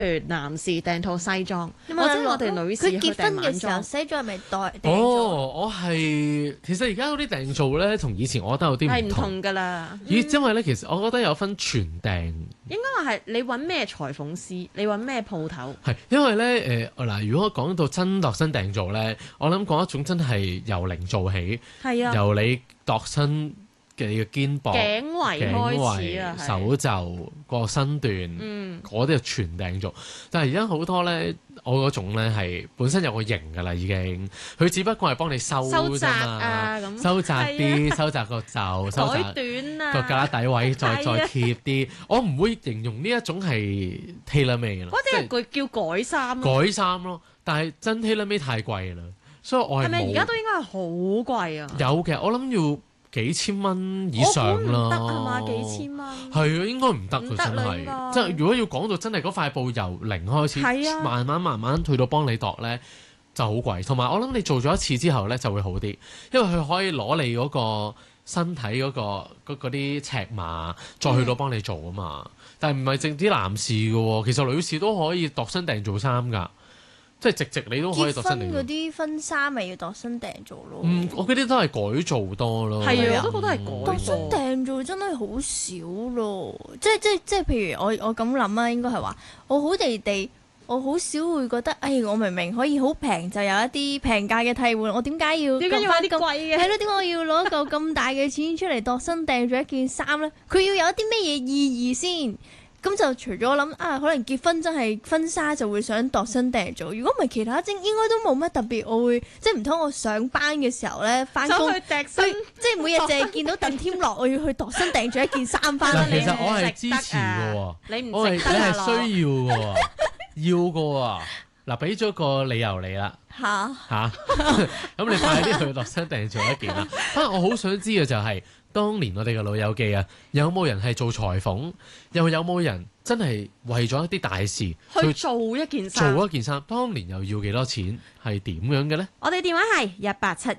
男士訂套西裝， 或或者我哋女士佢去訂結婚嘅時候晚裝。 西裝係咪訂做？ 我係其實而家嗰啲訂做咧，同以前我覺得有啲唔同。 係唔同㗎啦， 因為咧，其實我覺得有分全訂， 應該話係你揾咩裁縫師，你揾咩鋪頭， 係因為咧嗱，如果講到真度身訂做咧，我諗嗰一種真係由零做起， 係啊， 由你度身嘅肩膊、 頸圍開始啊，係手袖個身段，嗰啲就全訂做。但係而家好多咧，我嗰種咧係本身有個型㗎啦，已經佢只不過係幫你收窄啫嘛， 啊咁， 收窄啲，收窄個袖，收窄改短啊， 個架底位，再係啊貼啲。我唔會形容呢一種係 tailor made 咯， 嗰啲係佢叫改衫咯。 改衫咯。但係真 tailor made 太貴啦，所以我係係咪冇而家都應該係好貴啊？ 有嘅，我諗要幾千蚊以上我估唔啦。 得係嘛？幾千蚊係啊，應該唔得㗎， 唔得真係。 啦應該即係如果要講到真係嗰塊布由零開始， 係啊慢慢去到幫你度咧，就好貴。同埋我諗你做咗一次之後咧就會好啲，因為佢可以攞你嗰個身體嗰啲尺碼，再去到幫你做啊嘛。但係唔係淨啲男士嘅喎，其實女士都可以度身訂做衫㗎。即係直你都可以度結婚嗰身訂做。 啲婚紗咪要度身訂做咯。 我嗰啲都係改造多咯。 係啊，我都覺得係改度身訂做真係好少咯，即係譬如我咁諗啊，應該係話我好地地，我好少會覺得，我明明可以好平就有一啲平價嘅替換，我點解要買啲貴嘅？ 係咯，點解我要攞嚿咁大嘅錢出嚟度身訂做一件衫咧？佢要有啲咩嘢意義先？咁就除咗諗可能結婚真係婚紗就會想度身訂做。如果唔係其他應該都冇乜特別。我會即係唔通我上班嘅時候咧翻工， 去訂身， 即係每日淨係見到鄧添樂，我要去度身訂做一件衫翻嗱， 嚟。 其實我係支持嘅喎， 你唔我係值得啊需要嘅喎，要嘅喎。嗱，俾咗個理由你啦嚇咁你快啲去度身訂做一件啦。我好想知嘅就係，當年我哋嘅老友記啊，有冇人係做裁縫，又有冇人真係為咗一啲大事去做一件衫？ 做一件衫，當年又要幾多錢？係點樣嘅呢？ 我哋電話係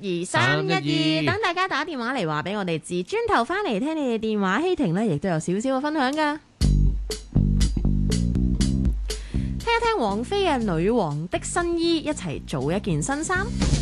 1872-312，等大家打電話嚟話俾我哋知，轉頭翻嚟聽你哋電話，希婷呢亦都有少少嘅分享㗎。聽一聽王菲嘅《女王的新衣》，一齊做一件新衫。